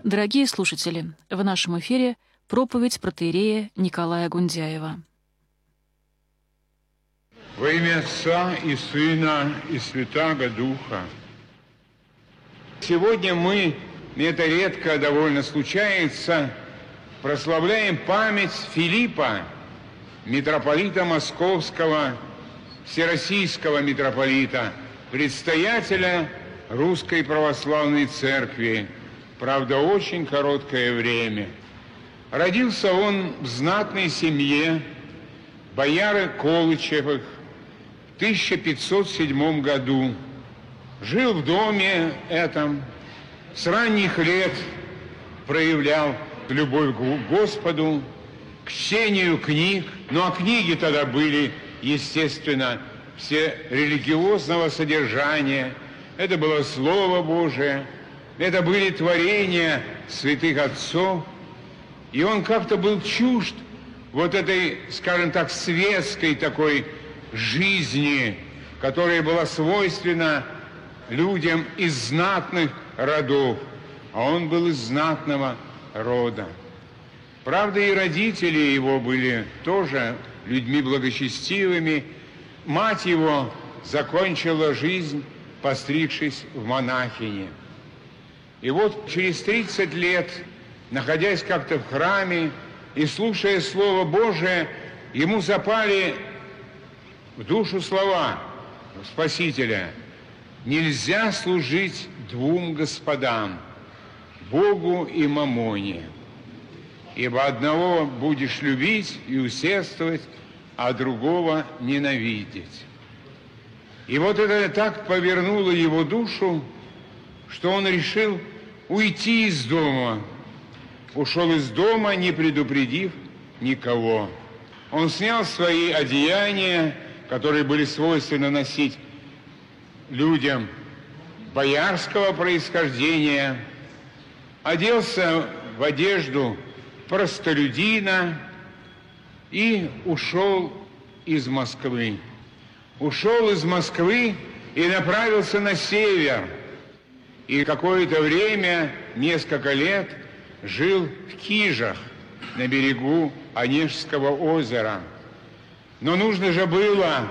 Дорогие слушатели, в нашем эфире проповедь протоиерея Николая Гундяева. Во имя Отца и Сына и Святаго Духа. Сегодня мы, это редко довольно случается, прославляем память Филиппа, митрополита Московского, Всероссийского митрополита, предстоятеля Русской Православной Церкви. Правда, очень короткое время. Родился он в знатной семье бояры Колычевых в 1507 году. Жил в доме этом, с ранних лет проявлял любовь к Господу, к чтению книг. Ну а книги тогда были, естественно, все религиозного содержания. Это было Слово Божие, это были творения святых отцов. И он как-то был чужд вот этой, скажем так, светской такой жизни, которая была свойственна людям из знатных родов, а он был из знатного рода. Правда, и родители его были тоже людьми благочестивыми. Мать его закончила жизнь, постригшись в монахине. И вот через 30 лет, находясь как-то в храме и слушая Слово Божие, ему запали в душу слова Спасителя: «Нельзя служить двум господам, Богу и мамоне, ибо одного будешь любить и усердствовать, а другого ненавидеть». И вот это так повернуло его душу, что он решил уйти из дома. Ушел из дома, не предупредив никого. Он снял свои одеяния, которые были свойственны носить людям боярского происхождения, оделся в одежду простолюдина и ушел из Москвы. Ушел из Москвы и направился на север. И какое-то время, несколько лет, жил в Кижах на берегу Онежского озера. Но нужно же было